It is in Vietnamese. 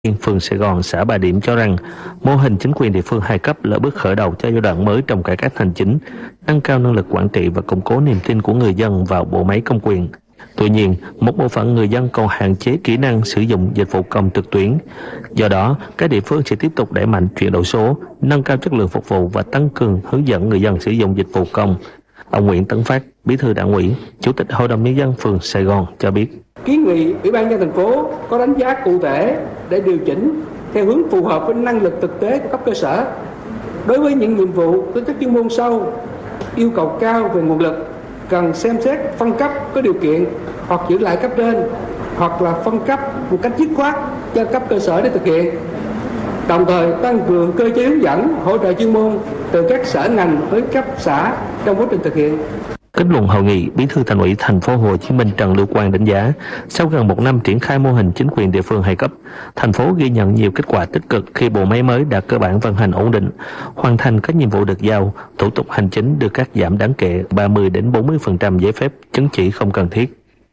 Phường Sài Gòn, xã Bà Điểm cho rằng mô hình chính quyền địa phương hai cấp là bước khởi đầu cho giai đoạn mới trong cải cách hành chính, nâng cao năng lực quản trị và củng cố niềm tin của người dân vào bộ máy công quyền. Tuy nhiên, một bộ phận người dân còn hạn chế kỹ năng sử dụng dịch vụ công trực tuyến. Do đó, các địa phương sẽ tiếp tục đẩy mạnh chuyển đổi số, nâng cao chất lượng phục vụ và tăng cường hướng dẫn người dân sử dụng dịch vụ công. Ông Nguyễn Tấn Phát, Bí thư Đảng ủy, Chủ tịch Hội đồng Nhân dân phường Sài Gòn cho biết. Kiến nghị Ủy ban nhân dân thành phố có đánh giá cụ thể để điều chỉnh theo hướng phù hợp với năng lực thực tế của cấp cơ sở. Đối với những nhiệm vụ có chất chuyên môn sâu, yêu cầu cao về nguồn lực, cần xem xét phân cấp có điều kiện hoặc giữ lại cấp trên, hoặc là phân cấp một cách dứt khoát cho cấp cơ sở để thực hiện. Đồng thời tăng cường cơ chế hướng dẫn, hỗ trợ chuyên môn từ các sở ngành tới cấp xã trong quá trình thực hiện. Kết luận hội nghị, Bí thư Thành ủy Thành phố Hồ Chí Minh Trần Lưu Quang đánh giá, sau gần một năm triển khai mô hình chính quyền địa phương hai cấp, thành phố ghi nhận nhiều kết quả tích cực khi bộ máy mới đã cơ bản vận hành ổn định, hoàn thành các nhiệm vụ được giao, thủ tục hành chính được cắt giảm đáng kể 30 đến 40% giấy phép chứng chỉ không cần thiết.